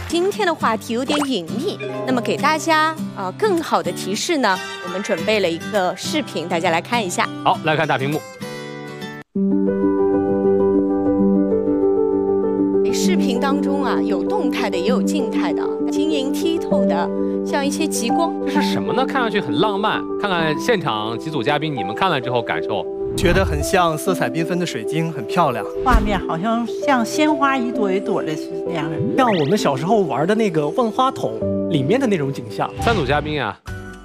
今天的话题有点隐秘，那么给大家更好的提示呢，我们准备了一个视频，大家来看一下。 好，来看大屏幕。 视频当中啊，有动态的，也有静态的，晶莹剔透的，像一些极光。 这是什么呢？看上去很浪漫。看看现场几组嘉宾，你们看了之后感受？ 觉得很像色彩缤纷的水晶，很漂亮。 画面好像像鲜花一朵一朵的，是这样的， 像我们小时候玩的那个万花筒里面的那种景象。 3组嘉宾啊，